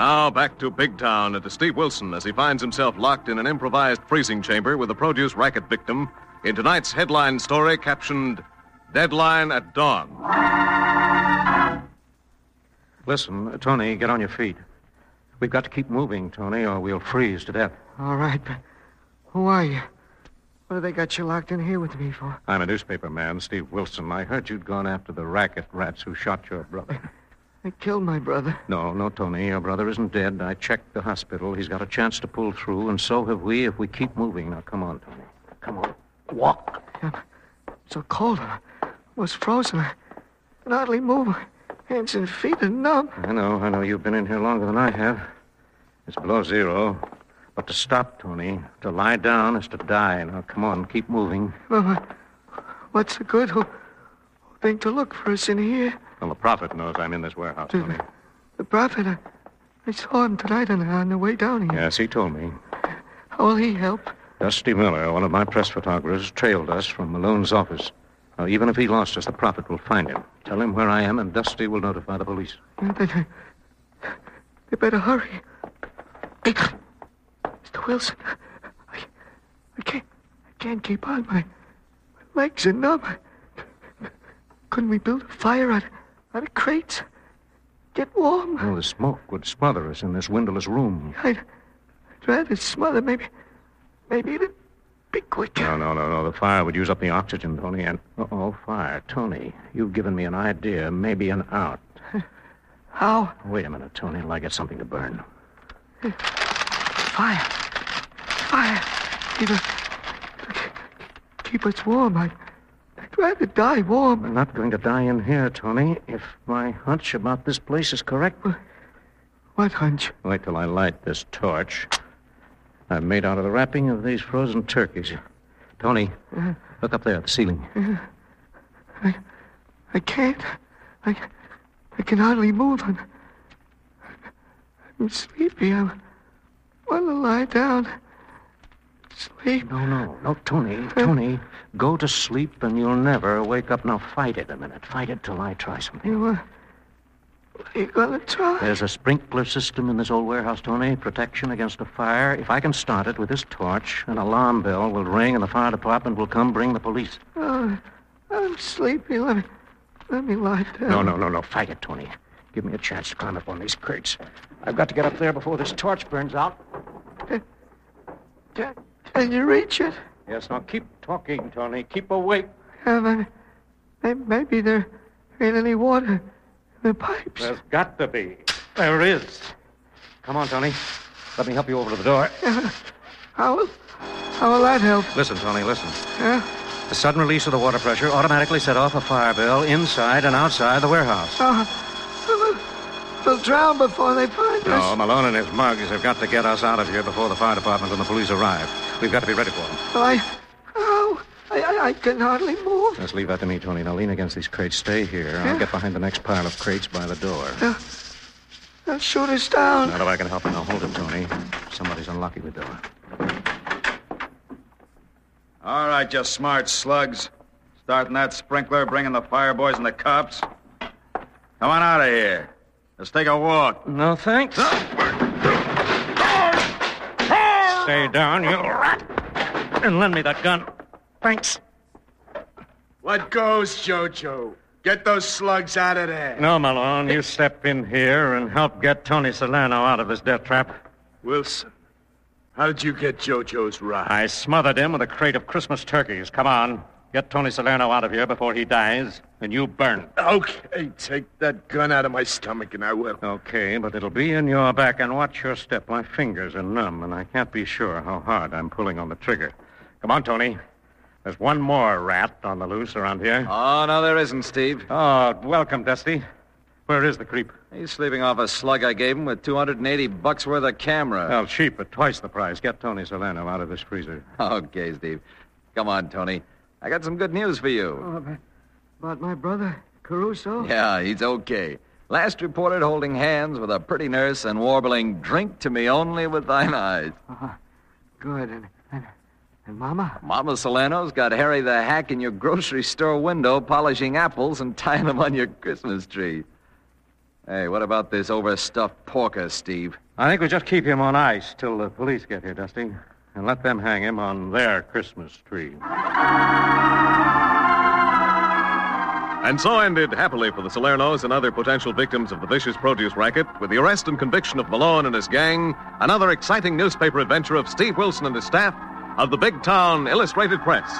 Now back to Big Town and to Steve Wilson as he finds himself locked in an improvised freezing chamber with a produce racket victim in tonight's headline story captioned Deadline at Dawn. Listen, Tony, get on your feet. We've got to keep moving, Tony, or we'll freeze to death. All right, but who are you? What have they got you locked in here with me for? I'm a newspaper man, Steve Wilson. I heard you'd gone after the racket rats who shot your brother. They killed my brother. No, Tony. Your brother isn't dead. I checked the hospital. He's got a chance to pull through, and so have we if we keep moving. Now, come on, Tony. Come on. Walk. I'm so cold. I was frozen. I can hardly move. Hands and feet are numb. I know. You've been in here longer than I have. It's below zero. But to stop, Tony, to lie down is to die. Now, come on, keep moving. Well, what's the good? Who think to look for us in here? Well, the prophet knows I'm in this warehouse, Tony. The prophet? I saw him tonight on the way down here. Yes, he told me. How will he help? Dusty Miller, one of my press photographers, trailed us from Malone's office. Now, even if he lost us, the prophet will find him. Tell him where I am, and Dusty will notify the police. They better hurry. Mr. Wilson, I can't keep on. My legs are numb. Couldn't we build a fire out of crates? Get warm? Well, the smoke would smother us in this windowless room. I'd rather smother. Maybe it'd be quicker. No. The fire would use up the oxygen, Tony, and... fire. Tony, you've given me an idea, maybe an out. How? Wait a minute, Tony, till I get something to burn. Fire. Keep us warm. I'd rather die warm. I'm not going to die in here, Tony, if my hunch about this place is correct. What hunch? Wait till I light this torch. I've made out of the wrapping of these frozen turkeys. Tony, look up there at the ceiling. I can't. I can hardly move. I'm sleepy. I want to lie down. Sleep. No, Tony. Tony, go to sleep and you'll never wake up. Now, fight it a minute. Fight it till I try something. What are you going to try? There's a sprinkler system in this old warehouse, Tony. Protection against a fire. If I can start it with this torch, an alarm bell will ring and the fire department will come bring the police. Oh, I'm sleepy. Let me lie down. No. Fight it, Tony. Give me a chance to climb up on these crates. I've got to get up there before this torch burns out. Can you reach it? Yes, now keep talking, Tony. Keep awake. Maybe there ain't any water in the pipes. There's got to be. There is. Come on, Tony. Let me help you over to the door. How will that help? Listen, Tony, listen. Yeah? The sudden release of the water pressure automatically set off a fire bell inside and outside the warehouse. We'll drown before they find us. No, Malone and his mugs have got to get us out of here before the fire department and the police arrive. We've got to be ready for them. I can hardly move. Just leave that to me, Tony. Now lean against these crates. Stay here. I'll get behind the next pile of crates by the door. They'll shoot us down. Not if I can help you. Now hold it, Tony. Somebody's unlocking the door. All right, you smart slugs. Starting that sprinkler, bringing the fire boys and the cops. Come on out of here. Let's take a walk. No, thanks. Stay down, you rat. And lend me that gun. Thanks. What goes, Jojo? Get those slugs out of there. No, Malone, you step in here and help get Tony Salerno out of this death trap. Wilson, how did you get Jojo's ride? I smothered him with a crate of Christmas turkeys. Come on. Get Tony Salerno out of here before he dies, and you burn. Okay, take that gun out of my stomach, and I will. Okay, but it'll be in your back, and watch your step. My fingers are numb, and I can't be sure how hard I'm pulling on the trigger. Come on, Tony. There's one more rat on the loose around here. Oh, no, there isn't, Steve. Oh, welcome, Dusty. Where is the creep? He's sleeping off a slug I gave him with $280 worth of camera. Well, cheap at twice the price. Get Tony Salerno out of this freezer. Okay, Steve. Come on, Tony. I got some good news for you. About my brother, Caruso? Yeah, he's okay. Last reported holding hands with a pretty nurse and warbling, "Drink to me only with thine eyes." Good. And Mama? Mama Salerno's got Harry the Hack in your grocery store window polishing apples and tying them on your Christmas tree. Hey, what about this overstuffed porker, Steve? I think we'll just keep him on ice till the police get here, Dusty, and let them hang him on their Christmas tree. And so ended, happily for the Salernos and other potential victims of the vicious produce racket, with the arrest and conviction of Malone and his gang, another exciting newspaper adventure of Steve Wilson and his staff of the Big Town Illustrated Press.